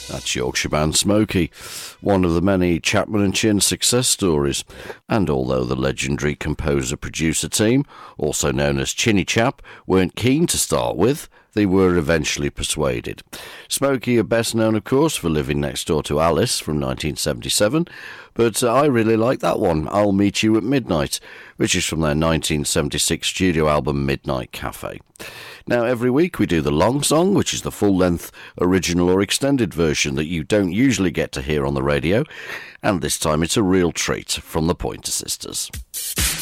That's Yorkshire band Smokey, one of the many Chapman and Chin success stories. And although the legendary composer-producer team, also known as Chinny Chap, weren't keen to start with, they were eventually persuaded. Smokey are best known, of course, for Living Next Door to Alice from 1977, but I really like that one, I'll Meet You at Midnight, which is from their 1976 studio album Midnight Cafe. Now, every week we do the long song, which is the full-length original or extended version that you don't usually get to hear on the radio, and this time it's a real treat from the Pointer Sisters.